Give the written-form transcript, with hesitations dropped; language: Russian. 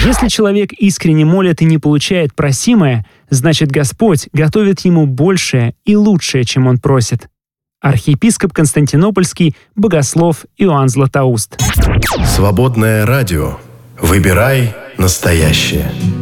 Если человек искренне молит и не получает просимое, значит Господь готовит ему большее и лучшее, чем он просит. Архиепископ Константинопольский, богослов Иоанн Златоуст. Свободное радио. Выбирай настоящее.